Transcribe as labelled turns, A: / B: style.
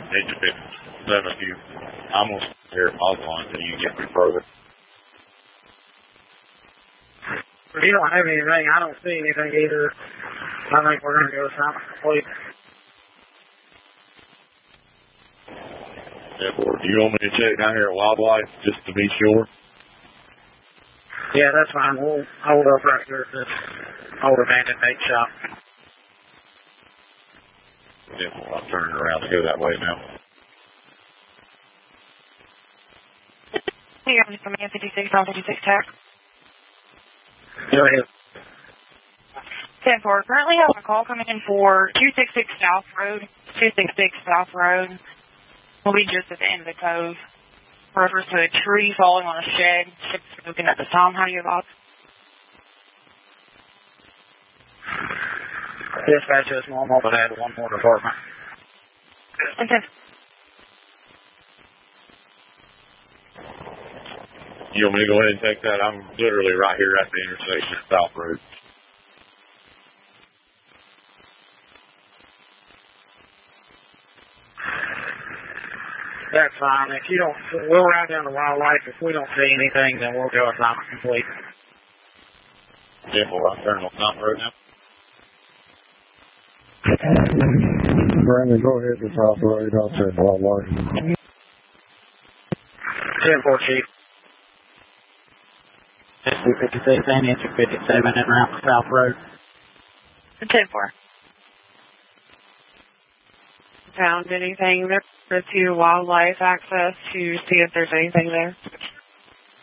A: you. I'm going to stay here at Osborne until you get me further.
B: If you don't have anything, I don't see anything either. I think we're going to go assignment complete.
A: Therefore, do you want me to check down here at Wildlife just to be sure?
B: Yeah, that's fine. We'll hold up right here at this old abandoned bait shop.
A: Therefore, I'll turn around to go that way now.
C: Hey, I'm from 56, 56 tax.
B: Go ahead.
C: 10-4. Currently have a call coming in for 266 South Road. 266 South Road. We'll be just at the end of the cove. Refers to a tree falling on a shed. Ship's smoking at the time. How do you about?
B: Dispatch is normal, but I had one more department.
C: Okay.
A: You want me to go ahead and take that? I'm literally right here at the intersection of South Road.
B: That's fine. If you don't, we'll ride down to Wildlife. If we don't see anything, then we'll go assignment complete.
A: Therefore, I'll turn on South Road now.
D: Brandon, go ahead to South Road. I'll turn Wildlife.
B: 10-4, Chief. 256 and Enter 57 at route South Road.
C: 10-4. Found anything there to Wildlife access to see if there's anything there?